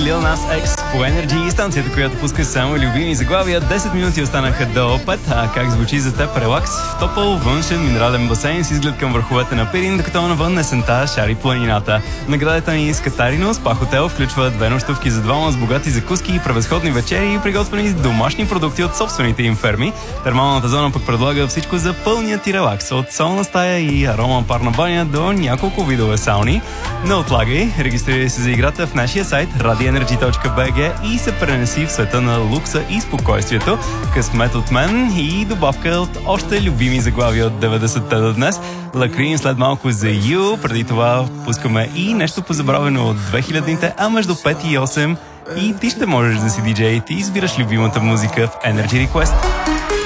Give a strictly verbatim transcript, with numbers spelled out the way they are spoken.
Lil Nas X по Energy, станцията, която пуска само любими заглавия. десет минути останаха до пет, а как звучи за теб релакс в топъл външен минерален басейн с изглед към върховете на Пирин, докато навън есента шари планината. Наградата ни с Катарино спа хотел включва две нощувки за двама с богати закуски и превъзходни вечери, приготвени с домашни продукти от собствените им ферми. Термалната зона пък предлага всичко за пълния ти релакс, от солна стая и арома парна баня до няколко видове сауни. Не отлагай, регистрирай се за играта в нашия сайт ради енерджи точка би джи и се пренеси в света на лукса и спокойствието. Късмет от мен и добавка от още любими заглавия от деветдесетте до днес. Лакрин след малко за You, преди това пускаме и нещо позабравено от две хилядните, а между пет и осем и ти ще можеш да си диджей, ти избираш любимата музика в Energy Request.